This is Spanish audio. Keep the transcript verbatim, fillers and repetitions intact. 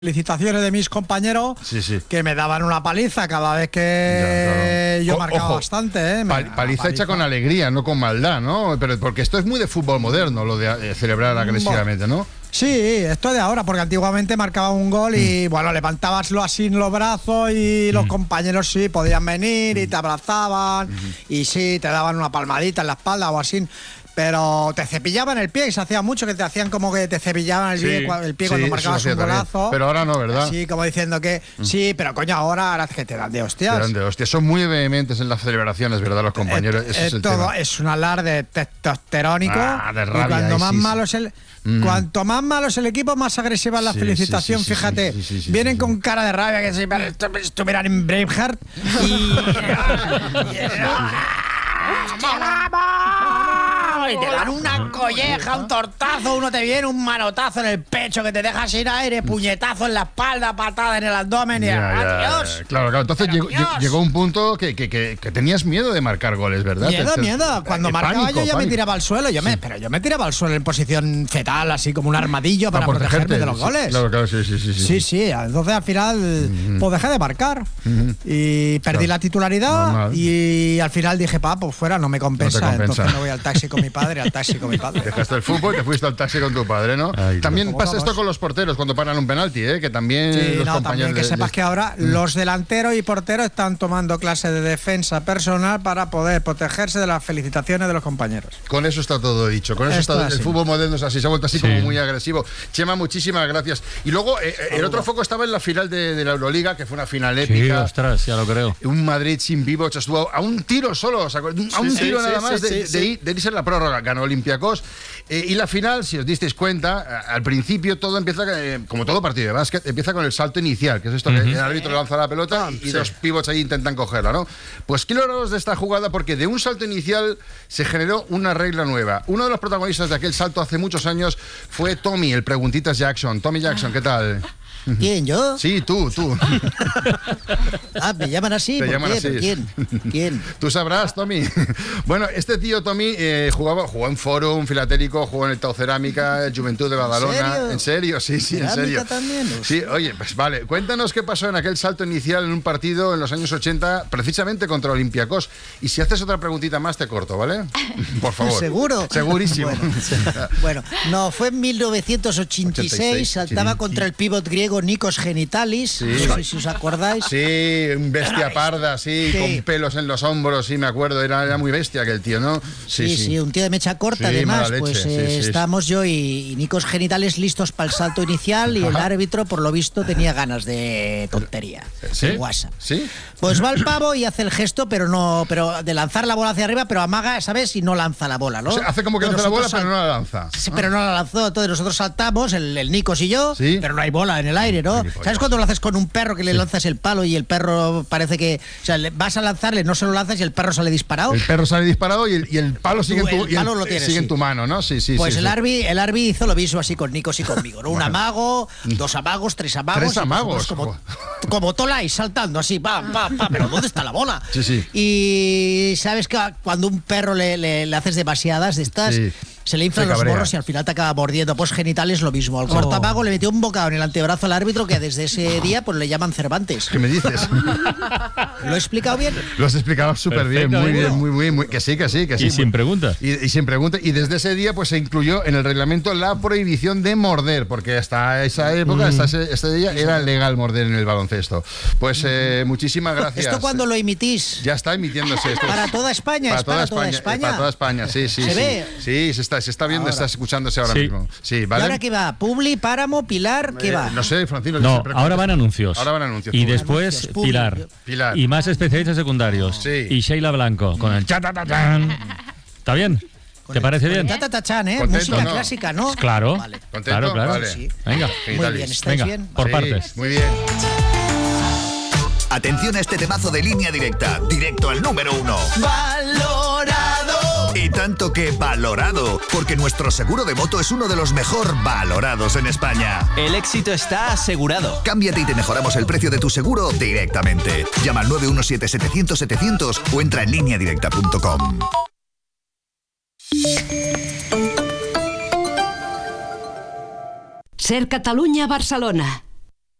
Felicitaciones de mis compañeros, sí, sí. que me daban una paliza cada vez que ya, claro. yo marcaba Ojo, bastante. ¿eh? Pal, paliza, paliza hecha con alegría, no con maldad, ¿no? Pero porque esto es muy de fútbol moderno, lo de eh, celebrar agresivamente, ¿no? Sí, esto es de ahora, porque antiguamente marcaba un gol y, mm. bueno, levantabas así en los brazos y mm. los compañeros sí podían venir y te abrazaban mm. y sí, te daban una palmadita en la espalda o así. Pero te cepillaban el pie y se hacía mucho que te hacían como que te cepillaban el sí, pie, el pie sí, cuando marcabas un golazo. También. Pero ahora no, ¿verdad? Sí, como diciendo que mm. sí, pero coño, ahora, ahora es que te dan de hostias. Te dan de hostias. Son muy vehementes en las celebraciones, ¿verdad? Los compañeros. Es, Ese es el todo tema. Es un alarde testosterónico. Ah, de rabia, y cuando más sí, malo sí. es el. Mm. Cuanto más malo es el equipo, más agresiva es la sí, felicitación. Sí, sí, fíjate, sí, sí, sí, vienen sí, sí. con cara de rabia que si estuvieran en Braveheart y. Y te dan una colleja, un tortazo, uno te viene un manotazo en el pecho que te deja sin aire, puñetazo en la espalda, patada en el abdomen y ya, adiós. Ya. Claro, claro. Entonces llegó, llegó un punto que, que, que, que tenías miedo de marcar goles, ¿verdad? Miedo, te, miedo. Cuando eh, marcaba pánico, yo ya pánico. me tiraba al suelo, yo me, sí. pero yo me tiraba al suelo en posición fetal, así como un armadillo para, para protegerme de los sí, goles. Claro, claro, sí, sí, sí. Sí, sí, sí. Entonces al final uh-huh. pues dejé de marcar uh-huh. y perdí claro. la titularidad. Normal. Y al final dije, pa, pues fuera, no me compensa. No te compensa. Entonces me voy al taxi con mi padre, al taxi con mi padre. Dejaste el fútbol y te fuiste al taxi con tu padre, ¿no? Ay, también pasa esto con los porteros cuando paran un penalti, ¿eh? Que también sí, los no, compañeros... También que de, sepas de... que ahora mm. los delanteros y porteros están tomando clases de defensa personal para poder protegerse de las felicitaciones de los compañeros. Con eso está todo dicho. Con eso Esto está... así. El fútbol moderno es así, se ha vuelto así sí. como muy agresivo. Chema, muchísimas gracias. Y luego, eh, el otro foco estaba en la final de, de la Euroliga, que fue una final épica. Sí, ostras, ya lo creo. Un Madrid sin Vivoc estuvo a un tiro solo, o sea, a un sí, tiro sí, nada sí, más sí, de, sí, de, de, de irse en la prórroga. Ganó Olympiacos. Eh, y la final, si os disteis cuenta, al principio todo empieza, eh, como todo partido de básquet, empieza con el salto inicial, que es esto uh-huh. que el árbitro lanza la pelota y, y sí. dos pivots ahí intentan cogerla, ¿no? Pues quiero hablaros de esta jugada porque de un salto inicial se generó una regla nueva. Uno de los protagonistas de aquel salto hace muchos años fue Tommy, el Preguntitas Jackson. Tommy Jackson, ¿qué tal? ¿Quién, yo? Sí, tú, tú. Ah, me llaman así. Te ¿Por llaman qué? así. ¿Quién? ¿Quién? Tú sabrás, Tommy. Bueno, este tío Tommy eh, jugaba, jugó en Fórum Filatérico, jugó en el Tau Cerámica, Juventud de Badalona. ¿En serio? ¿En serio? Sí, sí, en serio. También, ¿no? Sí, oye, pues vale. Cuéntanos qué pasó en aquel salto inicial en un partido en los años ochenta, precisamente contra Olympiacos. Y si haces otra preguntita más, te corto, ¿vale? Por favor. ¿Seguro? Segurísimo. Bueno, bueno, no, fue en mil novecientos ochenta y seis, saltaba sí. contra el pívot griego Nikos Genitalis, sí. no sé si os acordáis. Sí, un bestia parda, sí, sí, con pelos en los hombros, sí, me acuerdo, era, era muy bestia aquel tío, ¿no? Sí, sí, sí, sí un tío de mecha corta, sí, además, leche, pues eh, sí, sí, estábamos yo y, y Nikos Genitales listos para el salto inicial y el árbitro, por lo visto, tenía ganas de tontería, ¿sí? de guasa. ¿Sí? Pues va el pavo y hace el gesto, pero no, pero de lanzar la bola hacia arriba, pero amaga, ¿sabes? Y no lanza la bola, ¿no? O sea, hace como que lanza la bola, pero no la lanza. Sí, pero no la lanzó, entonces nosotros saltamos, el, el Nikos y yo, ¿sí? Pero no hay bola en el aire, ¿no? ¿Sabes cuando lo haces con un perro que le sí. lanzas el palo y el perro parece que... O sea, le vas a lanzarle, no se lo lanzas y el perro sale disparado? El perro sale disparado y el, y el palo sigue, en tu, el palo y el, lo tienes, sigue sí. en tu mano, ¿no? Sí, sí, pues sí. el, sí. Arbi, el Arbi hizo lo mismo así con Nikos y conmigo, ¿no? Un bueno. amago, dos amagos, tres amagos... Tres amagos. Como, como Tolai saltando así, pa, pa, pa, pero ¿dónde está la bola? Sí, sí. Y sabes que cuando un perro le, le, le haces demasiadas de estas... Sí. Se le inflan los morros y al final te acaba mordiendo. Pues Genitales lo mismo. Al oh. cortamago le metió un bocado en el antebrazo al árbitro que desde ese día pues le llaman Cervantes. ¿Qué me dices? ¿Lo he explicado bien? Lo has explicado súper bien, muy bien, muy bien. Muy, que sí, que sí, que sí. Y sin preguntas. Y, y sin preguntas. Y desde ese día pues se incluyó en el reglamento la prohibición de morder, porque hasta esa época, mm. hasta ese, este día, era legal morder en el baloncesto. Pues eh, muchísimas gracias. ¿Esto cuándo lo emitís? Ya está emitiéndose. Esto ¿Para toda España? Para, ¿Es toda, para España, toda España? Para toda España, sí, sí. ¿Se sí. ve? Sí, se está, se está viendo, ahora. Está escuchándose ahora sí. mismo. Sí, ¿vale? ¿Y ahora qué va? ¿Publi, Páramo, Pilar? ¿Qué eh, va? No sé, Francino. No, ahora van anuncios. Ahora van anuncios. Y después anuncios, Pilar. Pilar. Y más especialistas secundarios. Sí. Y Sheila Blanco con el chatatachan. ¿Está bien? ¿Te el, parece bien? Chatatachan, ¿eh? Contento, música ¿no? clásica, ¿no? Claro. Vale. ¿Contento? Claro, claro. Vale. Sí. Venga. Muy bien, ¿estáis Venga, bien? por sí, partes. Muy bien. Atención a este temazo de Línea Directa, directo al número uno. ¡Valorado! Y tanto que valorado, porque nuestro seguro de moto es uno de los mejor valorados en España. El éxito está asegurado. Cámbiate y te mejoramos el precio de tu seguro directamente. Llama al nueve uno siete, setecientos, setecientos o entra en línea directa punto com. Ser Catalunya Barcelona.